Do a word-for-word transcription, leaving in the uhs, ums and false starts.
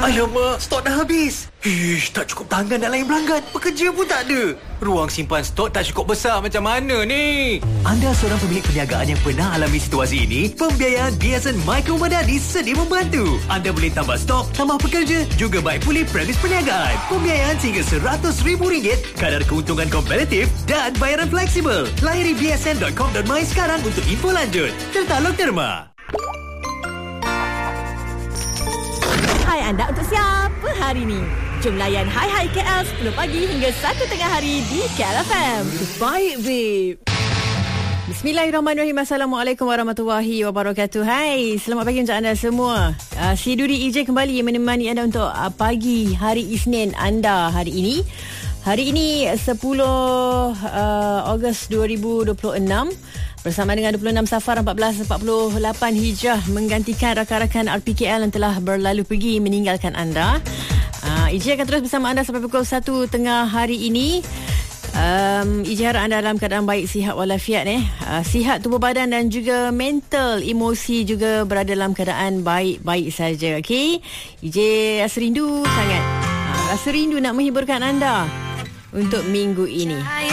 Alamak, stok dah habis. Ish, tak cukup tangan nak layan pelanggan. Pekerja pun tak ada. Ruang simpan stok tak cukup besar, macam mana ni? Anda seorang pemilik perniagaan yang pernah alami situasi ini? Pembiayaan B S N Micro Madani sedia membantu. Anda boleh tambah stok, tambah pekerja, juga baik pulih premis perniagaan. Pembiayaan sehingga seratus ribu ringgit, kadar keuntungan kompetitif dan bayaran fleksibel. Layari b s n dot com dot my sekarang untuk info lanjut. Tertaluk Terma. Hai anda, untuk siapa hari ni? Jom layan Hai Hai K L sepuluh pagi hingga satu tengah hari di K L F M. Baik, babe. Bismillahirrahmanirrahim. Assalamualaikum warahmatullahi wabarakatuh. Hai, selamat pagi untuk anda semua. uh, Si Duri E J kembali menemani anda untuk uh, pagi hari Isnin anda hari ini. Hari ini sepuluh uh, Ogos dua ribu dua puluh enam, bersama dengan dua puluh enam Safar empat belas empat puluh lapan Hijrah, menggantikan rakan-rakan R P K L yang telah berlalu pergi meninggalkan anda. uh, E J akan terus bersama anda sampai pukul satu tengah hari ini. Um, E J harap anda dalam keadaan baik, sihat walafiat eh. Uh, sihat tubuh badan dan juga mental, emosi juga berada dalam keadaan baik-baik saja. Okey, E J rasa rindu sangat. Uh, rasa rindu nak menghiburkan anda untuk minggu ini.